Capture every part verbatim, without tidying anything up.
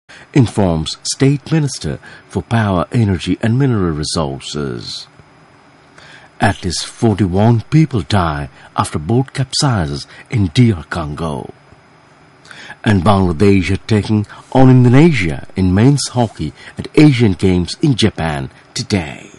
informs State Minister for Power, Energy and Mineral Resources. At least forty-one people die after boat capsizes in D R Congo. And Bangladesh are taking on Indonesia in men's hockey at Asian Games in Japan today.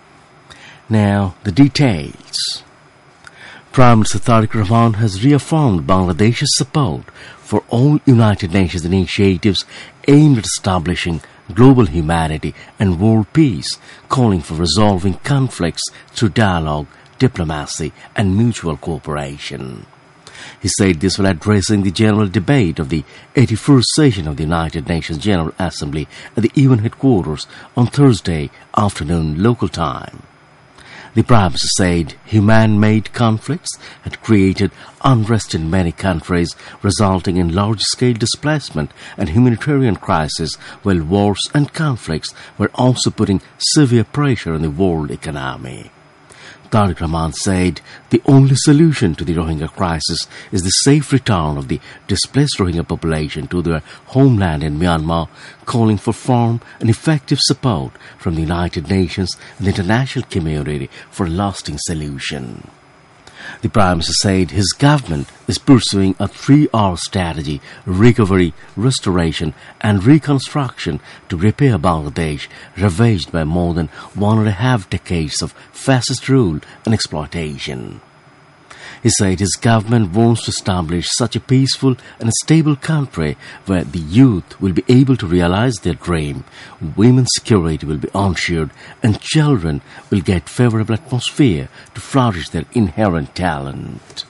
Now, the details. Prime Minister Tariq Rahman has reaffirmed Bangladesh's support for all United Nations initiatives aimed at establishing global humanity and world peace, calling for resolving conflicts through dialogue, diplomacy and mutual cooperation. He said this while addressing the general debate of the eighty-first session of the United Nations General Assembly at the U N headquarters on Thursday afternoon local time. The Prime Minister said human-made conflicts had created unrest in many countries, resulting in large-scale displacement and humanitarian crisis, while wars and conflicts were also putting severe pressure on the world economy. Tariq Rahman said the only solution to the Rohingya crisis is the safe return of the displaced Rohingya population to their homeland in Myanmar, calling for firm and effective support from the United Nations and the international community for a lasting solution. The Prime Minister said his government is pursuing a three-R strategy: recovery, restoration and reconstruction to repair Bangladesh, ravaged by more than one and a half decades of fascist rule and exploitation. He said his government wants to establish such a peaceful and stable country where the youth will be able to realize their dream, women's security will be ensured, and children will get favorable atmosphere to flourish their inherent talent.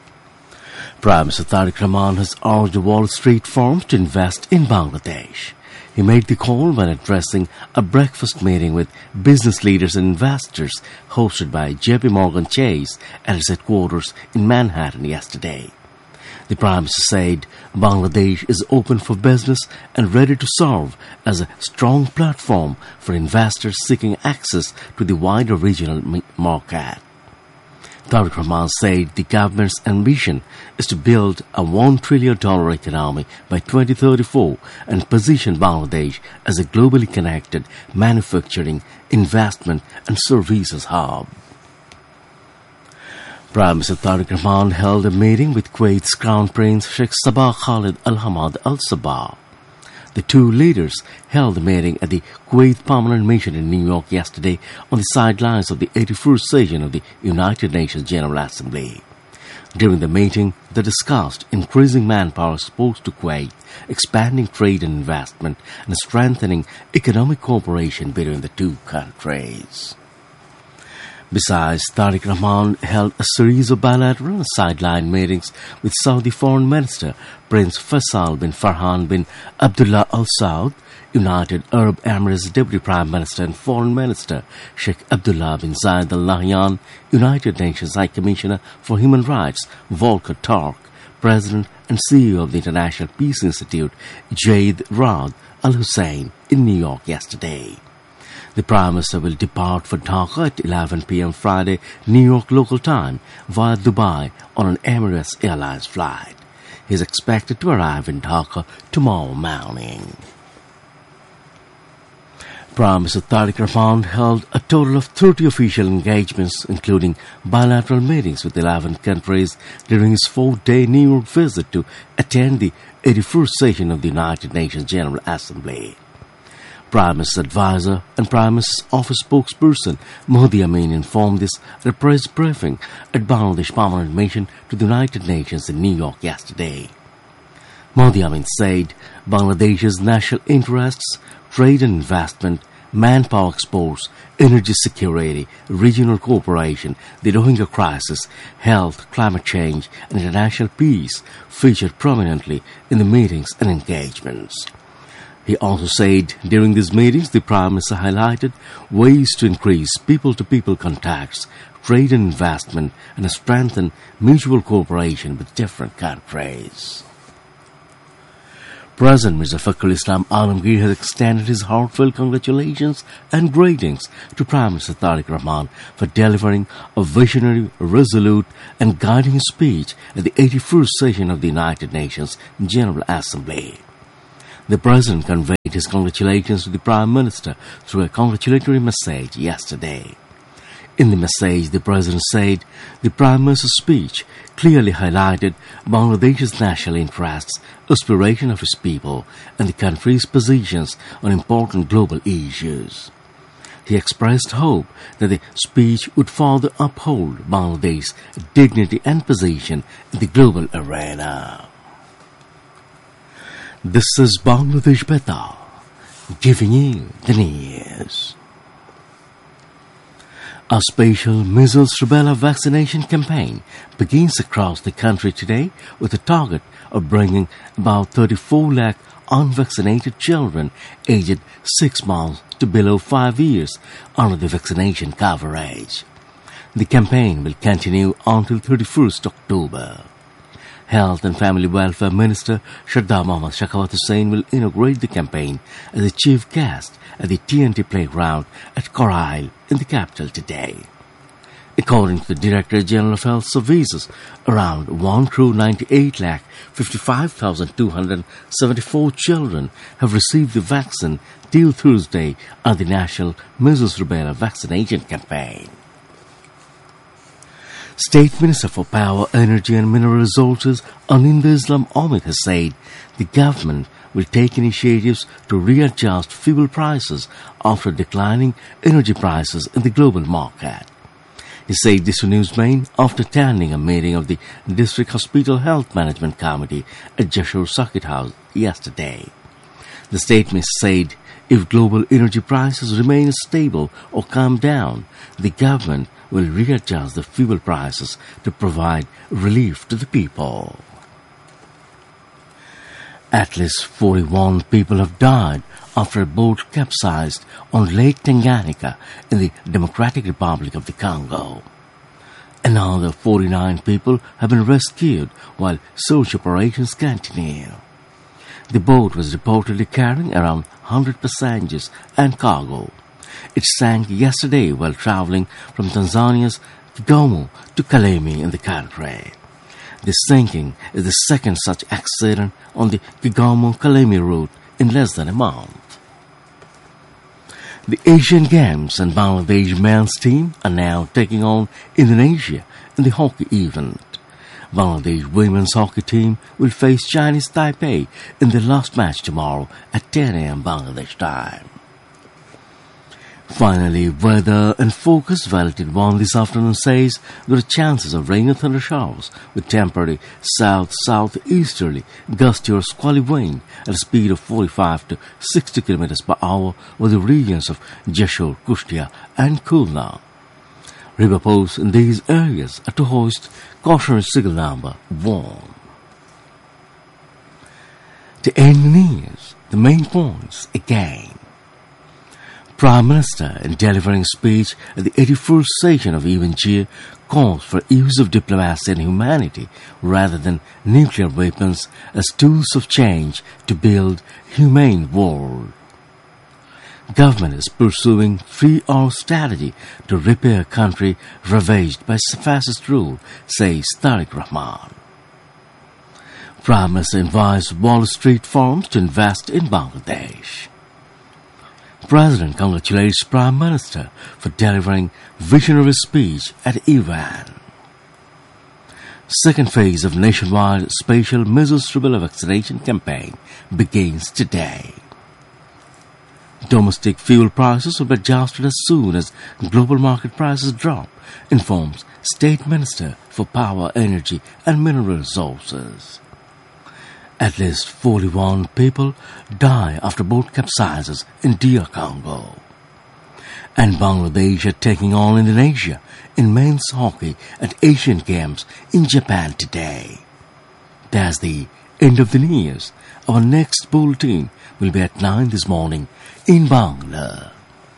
Prime Minister Tariq Rahman has urged the Wall Street firms to invest in Bangladesh. He made the call when addressing a breakfast meeting with business leaders and investors hosted by J P Morgan Chase at its headquarters in Manhattan yesterday. The Prime Minister said Bangladesh is open for business and ready to serve as a strong platform for investors seeking access to the wider regional market. Tariq Rahman said the government's ambition is to build a one trillion dollars economy by twenty thirty-four and position Bangladesh as a globally connected manufacturing, investment and services hub. Prime Minister Tariq Rahman held a meeting with Kuwait's Crown Prince Sheikh Sabah Khalid Al Hamad Al Sabah. The two leaders held a meeting at the Kuwait Permanent Mission in New York yesterday on the sidelines of the eighty-first session of the United Nations General Assembly. During the meeting, they discussed increasing manpower exposed to Kuwait, expanding trade and investment, and strengthening economic cooperation between the two countries. Besides, Tariq Rahman held a series of bilateral and sideline meetings with Saudi Foreign Minister Prince Faisal bin Farhan bin Abdullah Al Saud, United Arab Emirates Deputy Prime Minister and Foreign Minister Sheikh Abdullah bin Zayed Al Nahyan, United Nations High Commissioner for Human Rights Volker Turk, President and C E O of the International Peace Institute Jade Rad Al Hussein in New York yesterday. The Prime Minister will depart for Dhaka at eleven p.m. Friday, New York local time, via Dubai on an Emirates Airlines flight. He is expected to arrive in Dhaka tomorrow morning. Prime Minister Tariq Rahman held a total of thirty official engagements, including bilateral meetings with eleven countries, during his four-day New York visit to attend the eighty-first session of the United Nations General Assembly. Prime Minister's advisor and Prime Minister's office spokesperson Mahdi Amin informed this at a press briefing at Bangladesh Permanent Mission to the United Nations in New York yesterday. Mahdi Amin said Bangladesh's national interests, trade and investment, manpower exports, energy security, regional cooperation, the Rohingya crisis, health, climate change and international peace featured prominently in the meetings and engagements. He also said during these meetings the Prime Minister highlighted ways to increase people-to-people contacts, trade and investment, and strengthen mutual cooperation with different countries. President Mirza Fakhrul Islam Alamgir has extended his heartfelt congratulations and greetings to Prime Minister Tariq Rahman for delivering a visionary, resolute and guiding speech at the eighty-first session of the United Nations General Assembly. The President conveyed his congratulations to the Prime Minister through a congratulatory message yesterday. In the message, the President said the Prime Minister's speech clearly highlighted Bangladesh's national interests, aspiration of its people, and the country's positions on important global issues. He expressed hope that the speech would further uphold Bangladesh's dignity and position in the global arena. This is Bangladesh Betar, giving you the news. A special measles rubella vaccination campaign begins across the country today with a target of bringing about thirty-four lakh unvaccinated children aged six months to below five years under the vaccination coverage. The campaign will continue until thirty-first October. Health and Family Welfare Minister Shraddha Mohammad Shekhawat Hussain will inaugurate the campaign as a chief guest at the T N T Playground at Korail in the capital today. According to the Director General of Health Services, around one crore ninety-eight lakh fifty-five thousand two hundred seventy-four children have received the vaccine till Thursday under the National Measles Rubella Vaccination Campaign. State Minister for Power, Energy and Mineral Resources Aninda Islam Ahmed has said the government will take initiatives to readjust fuel prices after declining energy prices in the global market. He said this to Newsmain after attending a meeting of the District Hospital Health Management Committee at Jashore Circuit House yesterday. The statement said if global energy prices remain stable or come down, the government will readjust the fuel prices to provide relief to the people. At least forty-one people have died after a boat capsized on Lake Tanganyika in the Democratic Republic of the Congo. Another forty-nine people have been rescued while search operations continue. The boat was reportedly carrying around one hundred passengers and cargo. It sank yesterday while traveling from Tanzania's Kigoma to Kalemi in the country. The sinking is the second such accident on the Kigoma-Kalemi route in less than a month. The Asian Games and Bangladesh men's team are now taking on Indonesia in the hockey event. Bangladesh women's hockey team will face Chinese Taipei in their last match tomorrow at ten a.m. Bangladesh time. Finally, weather and focus Valentine one this afternoon says there are chances of rain and thunder showers with temporary south-southeasterly gusty or squally wind at a speed of forty-five to sixty kilometers per hour over the regions of Jashore, Kushtia and Khulna. River posts in these areas are to hoist cautionary signal number one. To end the news, the main points again. Prime Minister, in delivering a speech at the eighty-first session of U N G, calls for use of diplomacy and humanity rather than nuclear weapons as tools of change to build a humane world. Government is pursuing three-R strategy to repair a country ravaged by fascist rule, says Tariq Rahman. Prime Minister invites Wall Street firms to invest in Bangladesh. President congratulates Prime Minister for delivering visionary speech at Iran. Second phase of nationwide special measles rubella vaccination campaign begins today. Domestic fuel prices will be adjusted as soon as global market prices drop, informs State Minister for Power, Energy and Mineral Resources. At least forty-one people die after boat capsizes in D R Congo. And Bangladesh are taking on Indonesia in men's hockey at Asian Games in Japan today. That's the end of the news. Our next bulletin will be at nine this morning in Bangla.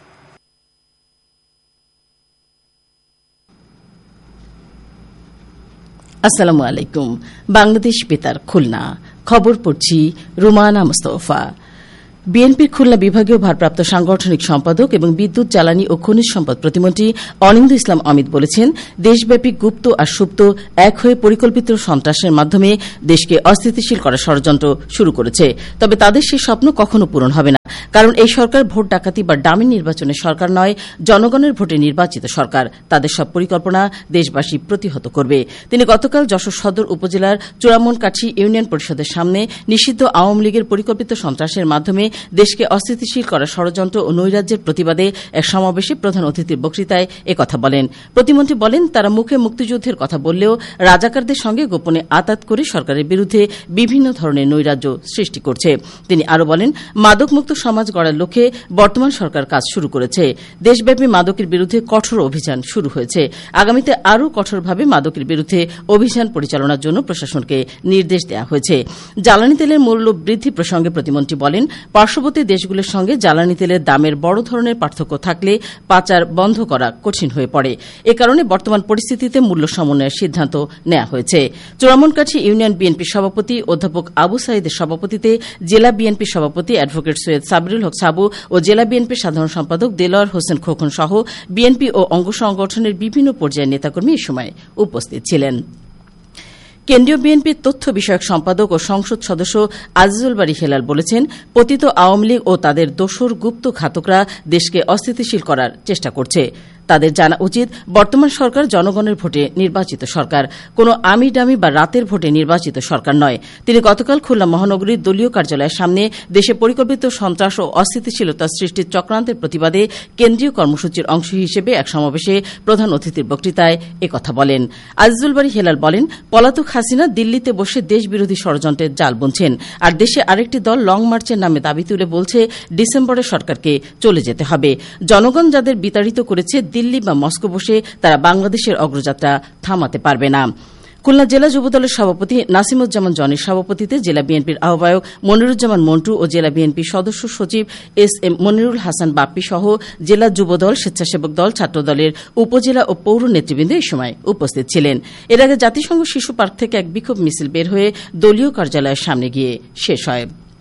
আসসালামু আলাইকুম। বাংলাদেশ বেতার খুলনা খবর পড়ছি রুমানা মুস্তফা। বিএনপির খুলনা বিভাগীয় ভারপ্রাপ্ত সাংগঠনিক সম্পাদক এবং বিদ্যুৎ জ্বালানি ও খনিজ সম্পদ প্রতিমন্ত্রী অনিন্দ্য ইসলাম অমিত বলেছেন, দেশব্যাপী গুপ্ত আর সুপ্ত এক হয়ে পরিকল্পিত সন্ত্রাসের মাধ্যমে দেশকে অস্থিতিশীল করার ষড়যন্ত্র শুরু করেছে। তবে তাদের সেই স্বপ্ন কখনো পূরণ হবে না, কারণ এই সরকার ভোট ডাকাতি বা ডামি নির্বাচনের সরকার নয়, জনগণের ভোটে নির্বাচিত সরকার। তাদের সব পরিকল্পনা দেশবাসী প্রতিহত করবে। তিনি গতকাল যশোর সদর উপজেলার চূড়ামনকাঠি ইউনিয়ন পরিষদের সামনে নিষিদ্ধ আওয়ামী লীগের পরিকল্পিত সন্ত্রাসের মাধ্যমে দেশকে অস্থিতিশীল করার ষড়যন্ত্র ও নৈরাজ্যের প্রতিবাদে এক সমাবেশে প্রধান অতিথির বক্তৃতায় একথা বলেন। প্রতিমন্ত্রী বলেন, তারা মুখে মুক্তিযুদ্ধের কথা বললেও রাজাকারদের সঙ্গে গোপনে আতাত করে সরকারের বিরুদ্ধে বিভিন্ন ধরনের নৈরাজ্য সৃষ্টি করছে। তিনি আরও বলেন, মাদকমুক্ত সমাজ গড়ার লক্ষ্যে বর্তমান সরকার কাজ শুরু করেছে। দেশব্যাপী মাদকের বিরুদ্ধে কঠোর অভিযান শুরু হয়েছে। আগামীতে আরও কঠোরভাবে মাদকের বিরুদ্ধে অভিযান পরিচালনার জন্য প্রশাসনকে নির্দেশ দেওয়া হয়েছে। জ্বালানি তেলের মূল্য বৃদ্ধি প্রসঙ্গে প্রতিমন্ত্রী বলেন, পার্শ্ববর্তী দেশগুলোর সঙ্গে জ্বালানি তেলের দামের বড় ধরনের পার্থক্য থাকলে পাচার বন্ধ করা কঠিন হয়ে পড়ে। এ কারণে বর্তমান পরিস্থিতিতে মূল্য সমন্বয়ের সিদ্ধান্ত নেওয়া হয়েছে। চূড়ামনকাঠি ইউনিয়ন বিএনপির সভাপতি অধ্যাপক আবু সাইদের সভাপতিতে জেলা বিএনপির সভাপতি অ্যাডভোকেট সৈয়দ সাবরুল হক সাবু ও জেলা বিএনপির সাধারণ সম্পাদক দেলোয়ার হোসেন খোকন সহ বিএনপি ও অঙ্গ সংগঠনের বিভিন্ন পর্যায়ের নেতাকর্মী এ সময় উপস্থিত ছিলেন। কেন্দ্রীয় বিএনপির তথ্য বিষয়ক সম্পাদক ও সংসদ সদস্য আজিজুল বারী হেলাল বলেছেন, পতিত আওয়ামী লীগ ও তাদের দোসর গুপ্ত ঘাতকরা দেশকে অস্থিতিশীল করার চেষ্টা করছে। তাদের জানা উচিত, বর্তমান সরকার জনগণের ভোটে নির্বাচিত সরকার, কোন আমি ডামি বা রাতের ভোটে নির্বাচিত সরকার নয়। তিনি গতকাল খুলনা মহানগরীর দলীয় কার্যালয়ের সামনে দেশে পরিকল্পিত সন্ত্রাস ও অস্থিতিশীলতা সৃষ্টির চক্রান্তের প্রতিবাদে কেন্দ্রীয় কর্মসূচির অংশ হিসেবে এক সমাবেশে প্রধান অতিথির বক্তৃতায় একথা বলেন। আজিজুল বারী হেলাল বলেন, পলাতক হাসিনা দিল্লিতে বসে দেশবিরোধী ষড়যন্ত্রের জাল বুনছেন, আর দেশে আরেকটি দল লং মার্চের নামে দাবি তুলে বলছে ডিসেম্বরে সরকারকে চলে যেতে হবে। জনগণ যাদের বিতাড়িত করেছে দিল্লি বা মস্কো বসে তারা বাংলাদেশের অগ্রযাত্রা থামাতে পারবে না। খুলনা জেলা যুবদলের সভাপতি নাসিমুজ্জামান জনির সভাপতিতে জেলা বিএনপির আহ্বায়ক মনিরুজ্জামান মন্টু ও জেলা বিএনপির সদস্য সচিব এস এম মনিরুল হাসান বাপ্পি সহ জেলা যুবদল, স্বেচ্ছাসেবক দল, ছাত্রদলের উপজেলা ও পৌর নেতৃবৃন্দ এই সময় উপস্থিত ছিলেন। এর আগে জাতিসংঘ শিশু পার্ক থেকে এক বিক্ষোভ মিছিল বের হয়ে দলীয় কার্যালয়ের সামনে গিয়ে শেষ হয়।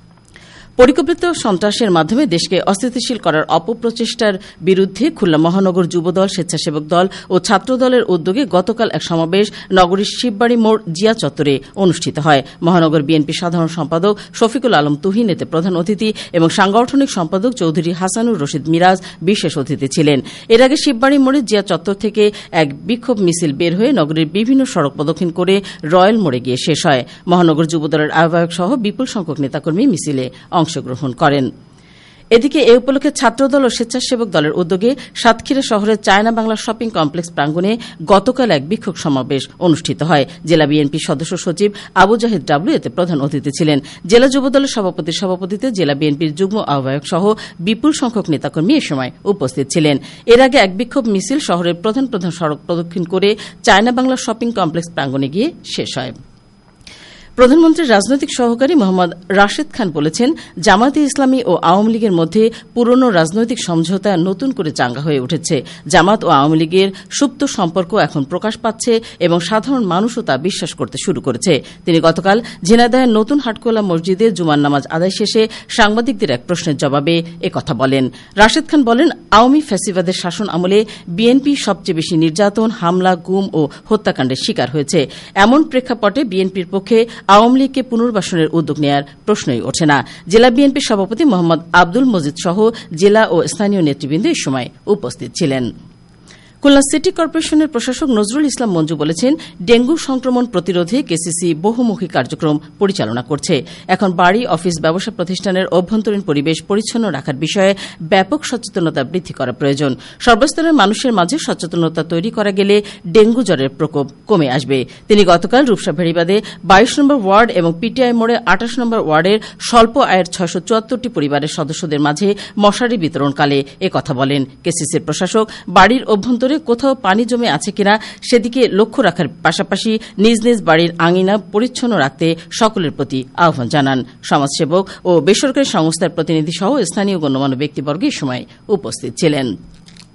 পরিকল্পিত সন্ত্রাসের মাধ্যমে দেশকে অস্থিতিশীল করার অপপ্রচেষ্টার বিরুদ্ধে খুলনা মহানগর যুবদল, স্বেচ্ছাসেবক দল ও ছাত্রদলের উদ্যোগে গতকাল এক সমাবেশ নগরীর শিববাড়ি মোড় জিয়া চত্বরে অনুষ্ঠিত হয়। মহানগর বিএনপি সাধারণ সম্পাদক শফিকুল আলম তুহিন এতে প্রধান অতিথি এবং সাংগঠনিক সম্পাদক চৌধুরী হাসানুর রশিদ মিরাজ বিশেষ অতিথি ছিলেন। এর আগে শিববাড়ি মোড়ে জিয়া চত্বর থেকে এক বিক্ষোভ মিছিল বের হয়ে নগরীর বিভিন্ন সড়ক প্রদক্ষিণ করে রয়্যাল মোড়ে গিয়ে শেষ হয়। মহানগর যুবদলের আহ্বায়ক সহ বিপুল সংখ্যক নেতাকর্মী মিছিলে অংশগ্রহণ করেন। এদিকে এ উপলক্ষে ছাত্রদল ও স্বেচ্ছাসেবক দলের উদ্যোগে সাতক্ষীরা শহরের চায়না বাংলা শপিং কমপ্লেক্স প্রাঙ্গণে গতকাল এক বিক্ষোভ সমাবেশ অনুষ্ঠিত হয়। জেলা বিএনপির সদস্য সচিব আবু জাহিদ ডাবলু এতে প্রধান অতিথি ছিলেন। জেলা যুবদলের সভাপতির সভাপতিত্বে জেলা বিএনপির যুগ্ম আহ্বায়ক সহ বিপুল সংখ্যক নেতাকর্মী এ সময় উপস্থিত ছিলেন। এর আগে এক বিক্ষোভ মিছিল শহরের প্রধান প্রধান সড়ক প্রদক্ষিণ করে চায়না বাংলা শপিং কমপ্লেক্স প্রাঙ্গণে গিয়ে শেষ হয়। প্রধানমন্ত্রীর রাজনৈতিক সহকারী মোহাম্মদ রাশেদ খান বলেছেন, জামায়াতে ইসলামী ও আওয়ামী লীগের মধ্যে পুরনো রাজনৈতিক সমঝোতা নতুন করে চাঙ্গা হয়ে উঠেছে। জামাত ও আওয়ামী লীগের সুপ্ত সম্পর্ক এখন প্রকাশ পাচ্ছে এবং সাধারণ মানুষও তা বিশ্বাস করতে শুরু করেছে। তিনি গতকাল ঝিনাইদহের নতুন হাটকোলা মসজিদে জুমার নামাজ আদায় শেষে সাংবাদিকদের এক প্রশ্নের জবাবে একথা বলেন। রাশেদ খান বলেন, আওয়ামী ফ্যাসিবাদের শাসন আমলে বিএনপি সবচেয়ে বেশি নির্যাতন, হামলা, গুম ও হত্যাকাণ্ডের শিকার হয়েছে। এমন প্রেক্ষাপটে বিএনপির পক্ষে আওয়ামী লীগকে পুনর্বাসনের উদ্যোগ নেওয়ার প্রশ্নই ওঠে না। জেলা বিএনপির সভাপতি মোহাম্মদ আব্দুল মজিদ সহ জেলা ও স্থানীয় নেতৃবৃন্দ এই সময় উপস্থিত ছিলেন। খুলনা সিটি কর্পোরেশনের প্রশাসক নজরুল ইসলাম মঞ্জু বলেছেন, ডেঙ্গু সংক্রমণ প্রতিরোধে কেসিসি বহুমুখী কার্যক্রম পরিচালনা করছে। এখন বাড়ি, অফিস, ব্যবসা প্রতিষ্ঠানের অভ্যন্তরীণ পরিবেশ পরিচ্ছন্ন রাখার বিষয়ে ব্যাপক সচেতনতা বৃদ্ধি করা প্রয়োজন। সর্বস্তরের মানুষের মাঝে সচেতনতা তৈরি করা গেলে ডেঙ্গু জ্বরের প্রকোপ কমে আসবে। তিনি গতকাল রূপসা ভেড়িবাদে বাইশ নম্বর ওয়ার্ড এবং পিটিআই মোড়ে আঠাশ নম্বর ওয়ার্ডের স্বল্প আয়ের ছয়শ চুয়াত্তরটি পরিবারের সদস্যদের মাঝে মশারি বিতরণকালে একথা বলেন। কেসিসির প্রশাসক বাড়ির অভ্যন্তরে কোথাও পানি জমে আছে কিনা সেদিকে লক্ষ্য রাখার পাশাপাশি নিজ নিজ বাড়ির আঙিনা পরিচ্ছন্ন রাখতে সকলের প্রতি আহ্বান জানান। সমাজসেবক ও বেসরকারি সংস্থার প্রতিনিধি সহ স্থানীয় গণ্যমান্য ব্যক্তিবর্গ এই সময় উপস্থিত ছিলেন।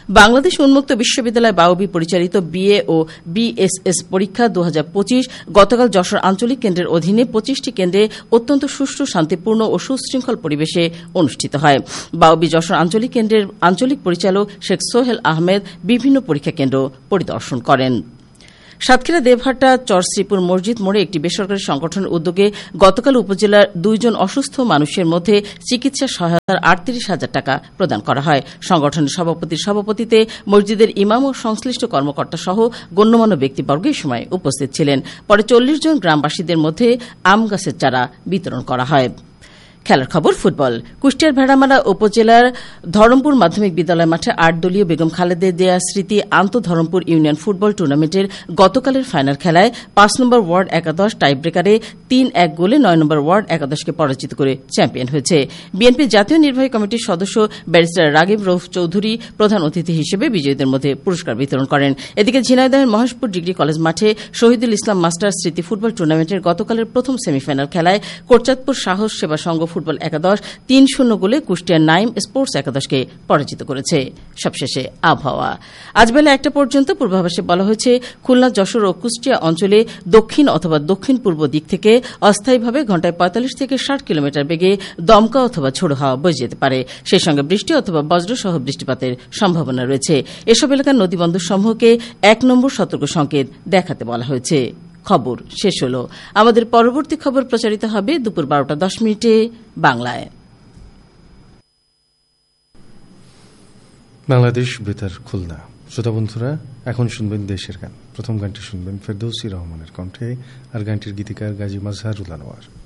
বাংলাদেশ উন্মুক্ত বিশ্ববিদ্যালয় বাউবি পরিচালিত বিএ ও বিএসএস পরীক্ষা দু হাজার পঁচিশ গতকাল যশোর আঞ্চলিক কেন্দ্রের অধীনে পঁচিশটি কেন্দ্রে অত্যন্ত সুষ্ঠু শান্তিপূর্ণ ও সুশৃঙ্খল পরিবেশে অনুষ্ঠিত হয়। বাউবি যশোর আঞ্চলিক কেন্দ্রের আঞ্চলিক পরিচালক শেখ সোহেল আহমেদ বিভিন্ন পরীক্ষা কেন্দ্র পরিদর্শন করেন। সাতক্ষীরা দেবহাটা চরশ্রীপুর মসজিদ মোড়ে একটি বেসরকারি সংগঠনের উদ্যোগে গতকাল উপজেলার দুইজন অসুস্থ মানুষের মধ্যে চিকিৎসা সহায়তার আটত্রিশ হাজার টাকা প্রদান করা হয়। সংগঠনের সভাপতির সভাপতিতে মসজিদের ইমাম ও সংশ্লিষ্ট কর্মকর্তা সহ গণ্যমান্য ব্যক্তিবর্গ এই সময় উপস্থিত ছিলেন। পরে চল্লিশ জন গ্রামবাসীদের মধ্যে আম গাছের চারা বিতরণ করা হয়। খেলার খবর ফুটবল। কুষ্টিয়ার ভেড়ামারা উপজেলার ধরমপুর মাধ্যমিক বিদ্যালয় মাঠে আট দলীয় বেগম খালেদা জিয়া স্মৃতি আন্তঃধরমপুর ইউনিয়ন ফুটবল টুর্নামেন্টের গতকালের ফাইনাল খেলায় পাঁচ নম্বর ওয়ার্ড একাদশ টাইব্রেকারে তিন এক গোলে নয় নম্বর ওয়ার্ড একাদশকে পরাজিত করে চ্যাম্পিয়ন হয়েছে। বিএনপির জাতীয় নির্বাহী কমিটির সদস্য ব্যারিস্টার রাগিব রউফ চৌধুরী প্রধান অতিথি হিসেবে বিজয়ীদের মধ্যে পুরস্কার বিতরণ করেন। এদিকে ঝিনাইদহের মহেশপুর ডিগ্রি কলেজ মাঠে শহীদুল ইসলাম মাস্টার স্মৃতি ফুটবল টুর্নামেন্টের গতকালের প্রথম সেমিফাইনাল খেলায় কোটচাঁদপুর সাহস সেবা সংঘ ফুটবল একাদশ তিন শূন্য গোলে কুষ্টিয়ার নাইম স্পোর্টস একাদশকে পরাজিত করেছে। সবশেষে আবহাওয়া। আজ বেলা একটা পর্যন্ত পূর্বাভাসে বলা হয়েছে খুলনা, যশোর ও কুষ্টিয়া অঞ্চলে দক্ষিণ অথবা দক্ষিণ পূর্ব দিক থেকে অস্থায়ীভাবে ঘণ্টায় পঁয়তাল্লিশ থেকে ষাট কিলোমিটার বেগে দমকা অথবা ঝোড়ো হাওয়া বয়ে যেতে পারে। সেই সঙ্গে বৃষ্টি অথবা বজ্রসহ বৃষ্টিপাতের সম্ভাবনা রয়েছে। এসব এলাকার নদীবন্দর সমূহকে এক নম্বর সতর্ক সংকেত দেখাতে বলা হয়েছে। খবর শেষ হল। আমাদের পরবর্তী খবর প্রচারিত হবে দুপুর বারোটা দশ মিনিটে বাংলায়। বাংলাদেশ বেতার খুলনা। শ্রোতা বন্ধুরা, এখন শুনবেন দেশের গান। প্রথম গানটি শুনবেন ফেরদৌসী রহমানের কণ্ঠে, আর গানটির গীতিকার গাজী মাজহারুল আনোয়ার।